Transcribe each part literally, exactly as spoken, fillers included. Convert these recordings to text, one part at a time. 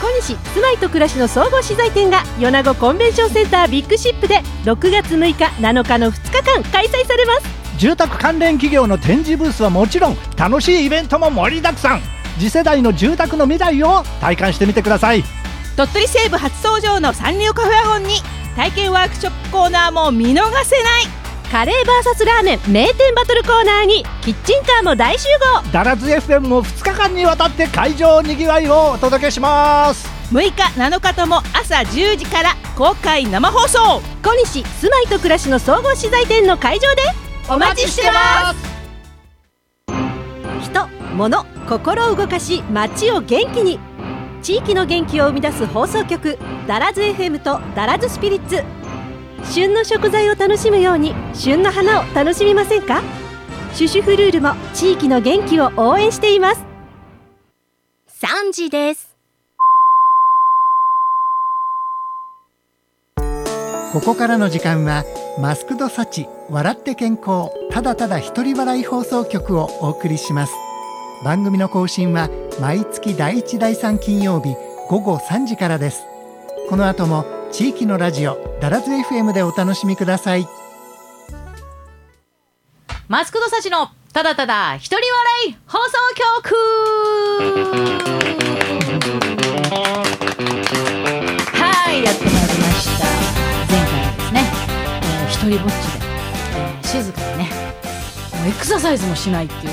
西住まいと暮らしの総合資材店が米子コンベンションセンタービッグシップでろくがつむいかなのかのふつかかん開催されます。 住宅関連企業の展示ブースはもちろん、楽しいイベントも盛りだくさん。次世代の住宅の未来を体感してみてください。 鳥取西部初登場のサンリオカフェワゴンに体験ワークショップコーナーも見逃せない。 カレー ブイエス ラーメン名店バトルコーナーにキッチンカーも大集合。 ダラズ エフエム もふつかかんにわたって会場にぎわいをお届けします。 むいかなのかとも朝じゅうじから公開生放送。 小西住まいと暮らしの総合資材店の会場でお待ちしてます。 人、物、心を動かし街を元気に、地域の元気を生み出す放送局ダラズ エフエム とダラズスピリッツ。旬の食材を楽しむように旬の花を楽しみませんか。シュシュフルールも地域の元気を応援しています。さんじです。 ここからの時間はマスクドサチ笑って健康ただただ一人笑い放送局をお送りします。番組の更新は毎月だいいちだいさん金曜日ごごさんじからです。この後も地域のラジオダラズ エフエム でお楽しみください。 マスクドサチのただただ一人笑い放送局。はい、やってまいりました。前回はですね、えー、一人ぼっちで、えー、静かにね、もうエクササイズもしないっていう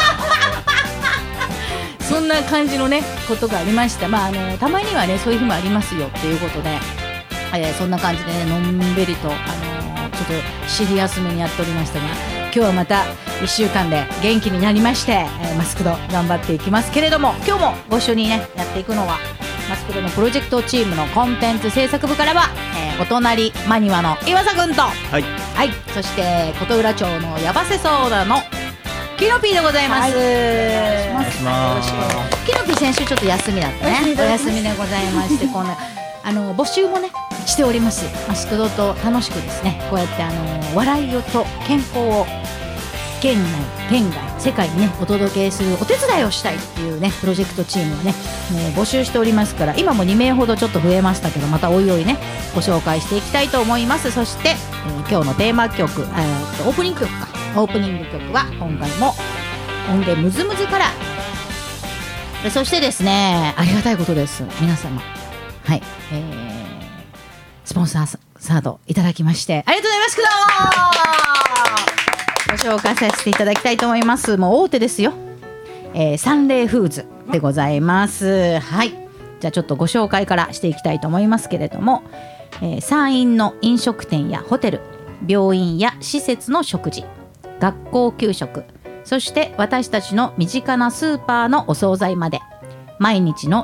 そんな感じのねことがありました。まああのたまにはねそういう日もありますよっていうことで、えー、そんな感じでねのんびりとあのー、ちょっとシリアスめにやっておりましたが、今日はまたいっしゅうかんで元気になりまして、えー、マスクド頑張っていきますけれども、今日もご一緒にねやっていくのはマスクドのプロジェクトチームのコンテンツ制作部からは、えー、お隣マニワの岩佐君と、はい、はい、そして琴浦町のヤバセソーダのキノピーでございます。はい、お願いします。キノピー先週ちょっと休みだったね。お休みでございましてこんなあの募集もねしております。マスクドと楽しくですねこうやってあの笑いと健康を県内県外世界にねお届けするお手伝いをしたいっていうねプロジェクトチームをねもう募集しておりますから、今もにめいほどちょっと増えましたけど、またおいおいねご紹介していきたいと思います。そして、えー、今日のテーマ曲、えー、とオープニング曲かオープニング曲は今回も音源ムズムズから。そしてですねありがたいことです皆様、はい、えー、スポンサーサードいただきましてありがとうございます。ご紹介させていただきたいと思います。もう大手ですよ、えー、サンレイフーズでございます。はい、じゃあちょっとご紹介からしていきたいと思いますけれども、えー、山陰の飲食店やホテル、病院や施設の食事、学校給食、そして私たちの身近なスーパーのお惣菜まで、毎日の